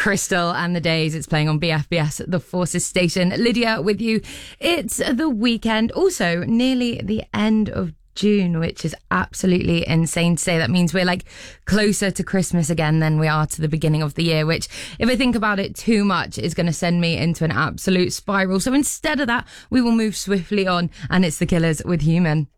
Crystal and the Days. It's playing on BFBS, the Forces station. Lydia with you. It's the weekend. Also, nearly the end of June, which is absolutely insane to say. That means we're like closer to Christmas again than we are to the beginning of the year, which, if I think about it too much, is going to send me into an absolute spiral. So instead of that, we will move swiftly on, and it's The Killers with Human.